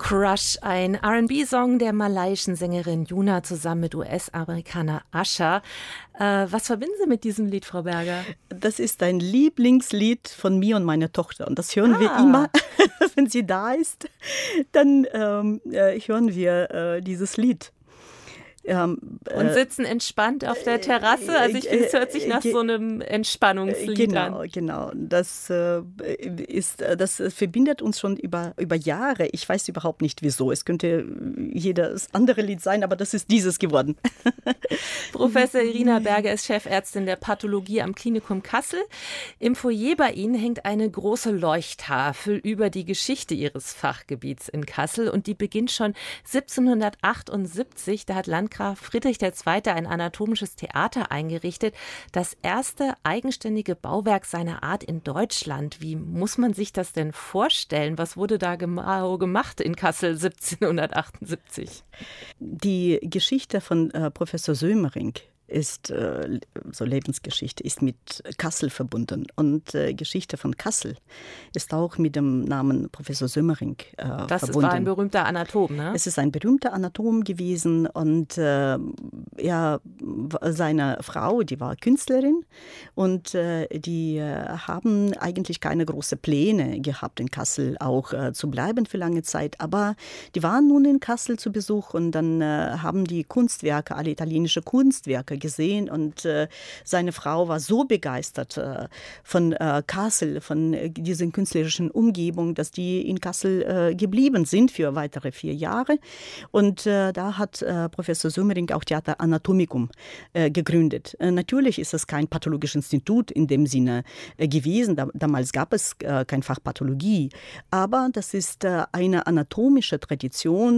Crush, ein R&B-Song der malaiischen Sängerin Yuna zusammen mit US-Amerikaner Usher. Was verbinden Sie mit diesem Lied, Frau Berger? Das ist ein Lieblingslied von mir und meiner Tochter. Und das hören wir immer, wenn sie da ist. Dann hören wir dieses Lied. Und sitzen entspannt auf der Terrasse. Also ich finde, es hört sich nach so einem Entspannungslied an. Genau. Das verbindet uns schon über Jahre. Ich weiß überhaupt nicht, wieso. Es könnte jedes andere Lied sein, aber das ist dieses geworden. Professor Irina Berger ist Chefärztin der Pathologie am Klinikum Kassel. Im Foyer bei Ihnen hängt eine große Leuchttafel über die Geschichte Ihres Fachgebiets in Kassel. Und die beginnt schon 1778. Da hat Landgraf Friedrich II. Ein anatomisches Theater eingerichtet. Das erste eigenständige Bauwerk seiner Art in Deutschland. Wie muss man sich das denn vorstellen? Was wurde da genau gemacht in Kassel 1778? Die Geschichte von Professor Sömering ist, so Lebensgeschichte, ist mit Kassel verbunden. Und Geschichte von Kassel ist auch mit dem Namen Professor Sömering verbunden. Das war ein berühmter Anatom, ne? Es ist ein berühmter Anatom gewesen und seine Frau, die war Künstlerin und die haben eigentlich keine großen Pläne gehabt, in Kassel auch zu bleiben für lange Zeit. Aber die waren nun in Kassel zu Besuch und dann haben die Kunstwerke, alle italienische Kunstwerke gesehen und seine Frau war so begeistert von Kassel, von dieser künstlerischen Umgebung, dass die in Kassel geblieben sind für weitere 4 Jahre. Und da hat Professor Sömering auch Theater Anatomicum gegründet. Natürlich ist es kein pathologisches Institut in dem Sinne gewesen. Damals gab es kein Fach Pathologie. Aber das ist eine anatomische Tradition,